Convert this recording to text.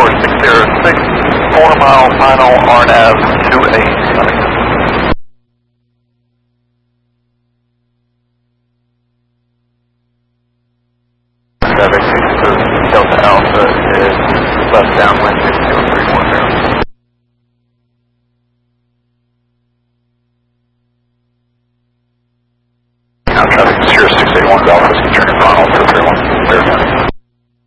4606, 4 mile final RNAV 28. Delta Alpha is left downwind 203.